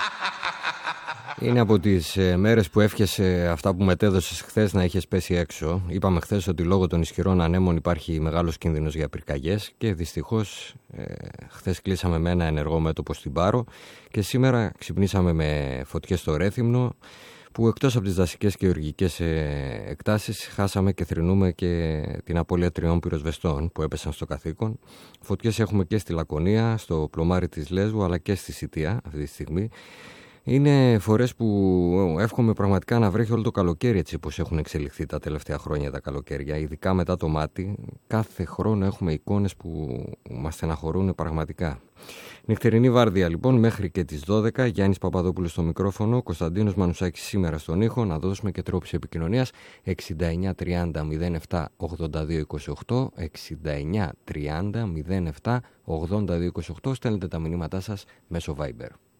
Είναι από τις μέρες που εύχεσαι αυτά που μετέδωσες χθες να είχες πέσει έξω. Είπαμε χθες ότι λόγω των ισχυρών ανέμων υπάρχει μεγάλος κίνδυνος για πυρκαγιές και δυστυχώς χθες κλείσαμε με ένα ενεργό μέτωπο στην Πάρο και σήμερα ξυπνήσαμε με φωτιές στο Ρέθυμνο, που εκτός από τις δασικές και γεωργικές εκτάσεις χάσαμε και θρηνούμε και την απώλεια 3 πυροσβεστών που έπεσαν στο καθήκον. Φωτιές έχουμε και στη Λακωνία, στο πλωμάρι της Λέσβου αλλά και στη Σιτία αυτή τη στιγμή. Είναι φορές που εύχομαι πραγματικά να βρέχει όλο το καλοκαίρι, έτσι όπως έχουν εξελιχθεί τα τελευταία χρόνια τα καλοκαίρια, ειδικά μετά το Μάτι. Κάθε χρόνο έχουμε εικόνες που μας στεναχωρούν πραγματικά. Νυχτερινή βάρδια λοιπόν μέχρι και τις 12. Γιάννης Παπαδόπουλος στο μικρόφωνο, Κωνσταντίνος Μανουσάκης σήμερα στον ήχο. Να δώσουμε και τρόπους επικοινωνίας: 69 30 07 82 28, 69 30 07 82 28. Στέλνετε τα μηνύματά σας μέσω Viber.